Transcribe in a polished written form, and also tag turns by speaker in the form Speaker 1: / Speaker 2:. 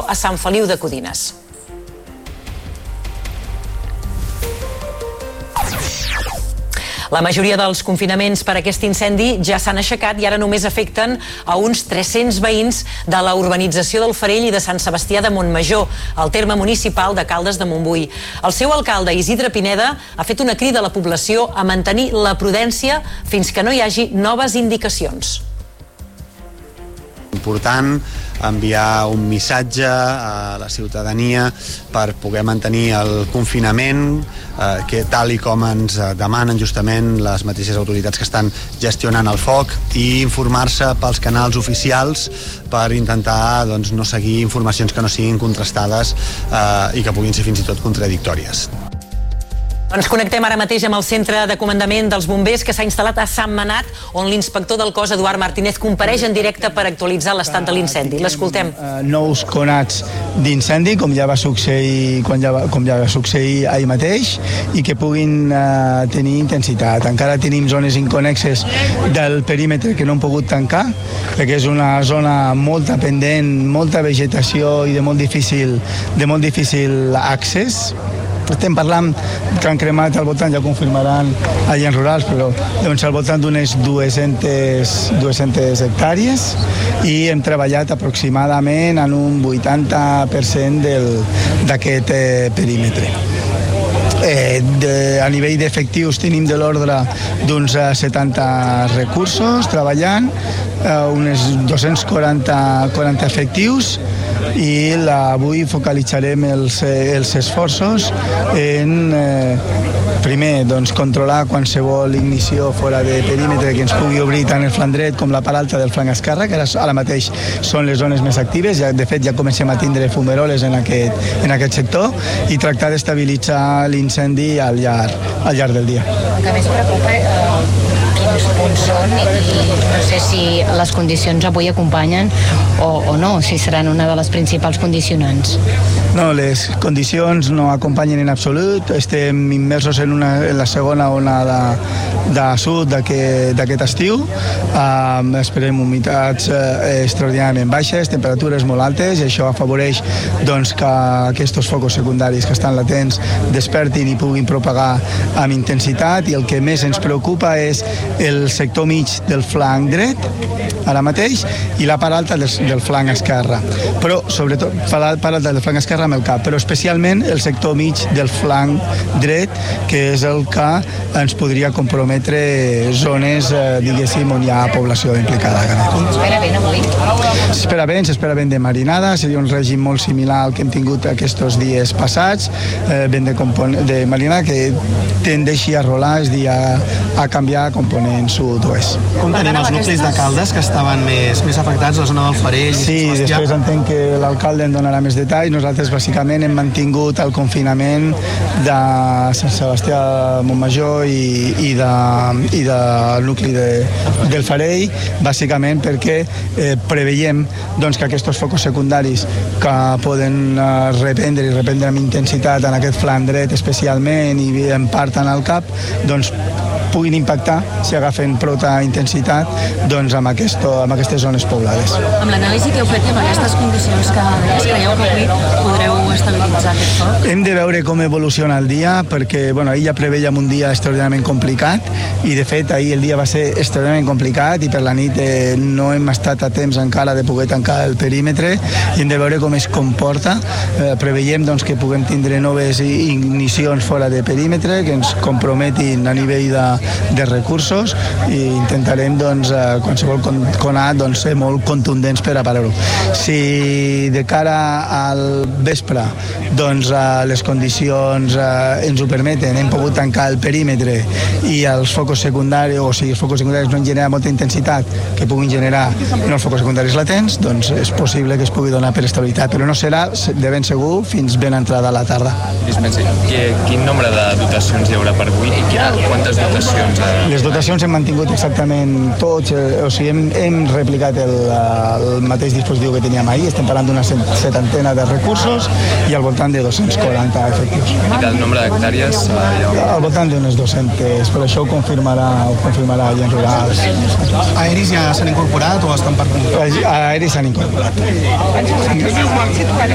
Speaker 1: a Sant Feliu de Codines. La majoria dels confinaments per aquest incendi ja s'han aixecat i ara només afecten a uns 300 veïns de la urbanització del Farell i de Sant Sebastià de Montmajor, al terme municipal de Caldes de Montbui. El seu alcalde, Isidre Pineda, ha fet una crida a la població a mantenir la prudència fins que no hi hagi noves indicacions.
Speaker 2: Important enviar un missatge a la ciutadania per poder mantenir el confinament que tal i com ens demanen justament les mateixes autoritats que estan gestionant el foc, i informar-se pels canals oficials per intentar no seguir informacions que no siguin contrastades i que puguin ser fins i tot contradictòries.
Speaker 1: Ens connectem ara mateix amb el centre de comandament dels bombers que s'ha instal·lat a Sant Manat, on l'inspector del cos, Eduard Martínez, compareix en directe per actualitzar l'estat de l'incendi. L'escoltem.
Speaker 3: Nous conats d'incendi, com ja va succeir ahir mateix, i que puguin tenir intensitat. Encara tenim zones inconexes del perímetre que no hem pogut tancar, perquè és una zona molt pendent, molta vegetació i de molt difícil accés. Estem parlant que han cremat al voltant, ja ho confirmaran agents rurals, però al voltant d'unes 200 hectàrees, i hem treballat aproximadament en un 80% d'aquest perímetre. A nivell d'efectius tenim de l'ordre d'uns 70 recursos treballant, unes 240 efectius, i avui focalitzarem els esforços en primer, controlar qualsevol ignició fora de perímetre que ens pugui obrir tant el flanc dret com la part alta del flanc esquerre, que ara mateix són les zones més actives. De fet, ja comencem a tindre fumeroles en aquest sector, i tractar d'estabilitzar l'incendi al llarg del dia.
Speaker 4: El que més preocupa quins punts són, i no sé si les condicions avui acompanyen o no, si seran una de les principals condicionants.
Speaker 3: No, les condicions no acompanyen en absolut. Estem immersos en la segona onada de sud d'aquest estiu. Esperem humitats extraordinàriament baixes, temperatures molt altes, i això afavoreix que aquests focus secundaris que estan latents despertin i puguin propagar amb intensitat. I el que més ens preocupa és el sector mig del flanc dret, ara mateix, i la part alta del flanc esquerre. Però, sobretot, la part alta del flanc esquerre amb el cap, però especialment el sector mig del flanc dret, que és el que ens podria comprometre zones, diguéssim, on hi ha població implicada.
Speaker 4: S'espera vent avui?
Speaker 3: S'espera vent de marinada, seria un règim molt similar al que hem tingut aquests dies passats, vent de marinada que tendeixi a rolar, és a dir, a canviar a component sud-oest.
Speaker 5: Com tenim els nuclis de Caldes que estaven més afectats, la zona del Farell?
Speaker 3: Sí, després entenc que l'alcalde en donarà més detalls. Nosaltres bàsicament hem mantingut el confinament de Sant Sebastià de Montmajor i del nucli del Farell, bàsicament perquè preveiem que aquests focus secundaris que poden reprendre amb intensitat en aquest flanc dret especialment, i en part en el cap, puguin impactar, si agafen prou intensitat, amb aquestes zones poblades.
Speaker 6: Amb l'anàlisi que heu fet amb aquestes condicions que creieu que avui podreu estabilitzar aquest foc?
Speaker 3: Hem de veure com evoluciona el dia, perquè ahir ja preveiem un dia extraordinàriament complicat, i de fet ahir el dia va ser extraordinàriament complicat, i per la nit no hem estat a temps encara de poder tancar el perímetre, i hem de veure com es comporta. Preveiem que puguem tindre noves ignicions fora de perímetre que ens comprometin a nivell de recursos, i intentarem qualsevol conat ser molt contundents per a parar-ho. Si de cara al vespre les condicions ens ho permeten, hem pogut tancar el perímetre, i els focus secundaris, o sigui, els focus secundaris no han generat molta intensitat que puguin generar els focus secundaris latents, és possible que es pugui donar per estabilitat, però no serà de ben segur fins ben entrada a la tarda.
Speaker 7: Dispensi, quin nombre de dotacions hi haurà per avui i quantes dotacions?
Speaker 3: Les dotacions hem mantingut exactament tots, o sigui, hem replicat el mateix dispositiu que teníem ahir. Estem parlant d'una setantena de recursos i al voltant de 240 efectius.
Speaker 7: I del nombre d'hectàrees?
Speaker 3: Al voltant d'unes 200, però això ho confirmarà agents rurals.
Speaker 5: Aeris ja s'han incorporat o estan per comprar?
Speaker 3: Aeris s'han incorporat.